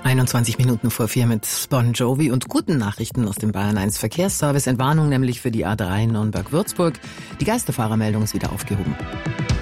21 Minuten vor 4 mit Bon Jovi und guten Nachrichten aus dem Bayern 1 Verkehrsservice. Entwarnung nämlich für die A3 Nürnberg-Würzburg. Die Geisterfahrermeldung ist wieder aufgehoben.